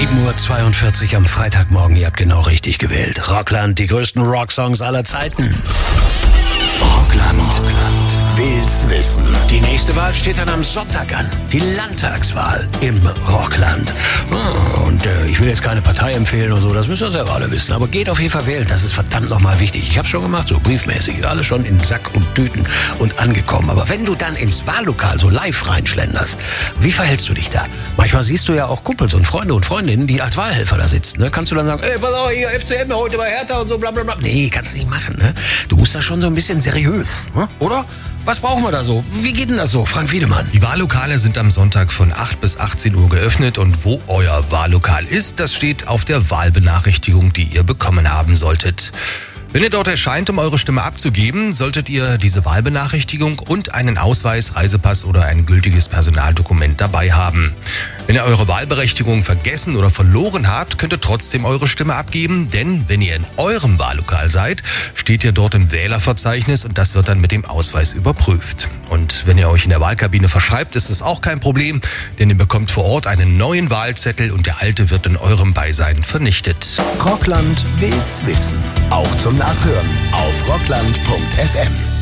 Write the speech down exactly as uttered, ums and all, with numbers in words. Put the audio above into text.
sieben Uhr zweiundvierzig am Freitagmorgen. Ihr habt genau richtig gewählt. Rockland, die größten Rocksongs aller Zeiten. Rockland, Rockland will's wissen. Die nächste Wahl steht dann am Sonntag an. Die Landtagswahl im Rockland. Und äh, ich will jetzt keine Partei empfehlen oder so, das müsst ihr selber alle wissen. Aber geht auf jeden Fall wählen, das ist verdammt nochmal wichtig. Ich hab's schon gemacht, so briefmäßig. Alles schon in Sack und Tüten und angekommen. Aber wenn du dann ins Wahllokal so live reinschlenderst, wie verhältst du dich da? Manchmal siehst du ja auch Kumpels und Freunde und Freundinnen, die als Wahlhelfer da sitzen. Ne? Kannst du dann sagen, ey, pass auf, hier F C M heute bei Hertha und so, bla bla bla. Nee, kannst du nicht machen. Ne? Du musst das schon so ein bisschen seriös, ne? Oder? Was brauchen wir da so? Wie geht denn das so, Frank Wiedemann? Die Wahllokale sind am Sonntag von acht bis achtzehn Uhr geöffnet und wo euer Wahllokal ist, das steht auf der Wahlbenachrichtigung, die ihr bekommen haben solltet. Wenn ihr dort erscheint, um eure Stimme abzugeben, solltet ihr diese Wahlbenachrichtigung und einen Ausweis, Reisepass oder ein gültiges Personaldokument dabei haben. Wenn ihr eure Wahlberechtigung vergessen oder verloren habt, könnt ihr trotzdem eure Stimme abgeben, denn wenn ihr in eurem Wahllokal seid, steht ihr dort im Wählerverzeichnis und das wird dann mit dem Ausweis überprüft. Und wenn ihr euch in der Wahlkabine verschreibt, ist es auch kein Problem, denn ihr bekommt vor Ort einen neuen Wahlzettel und der alte wird in eurem Beisein vernichtet. Rockland will's wissen. Auch zum Nachhören auf rockland punkt f m.